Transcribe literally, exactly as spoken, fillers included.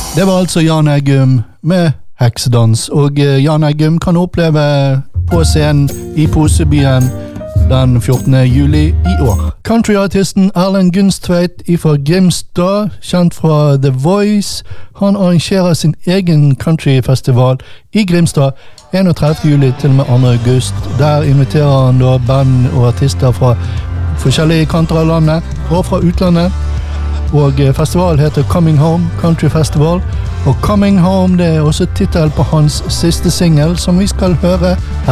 Det var altså Jan Eggum med Heksedans, og Jan Eggum kan oppleve på scenen i Posebyen den fjortende juli i år. Countryartisten Erlend Gunstveit fra Grimstad, kjent fra The Voice, han arrangerer sin egen countryfestival i Grimstad enogtredivte juli til og med andre august. Der inviterer han da band og artister fra forskjellige kanter av landet og fra utlandet. Og festivalen heter Coming Home Country Festival, og Coming Home det er også titel på hans siste single som vi skal høre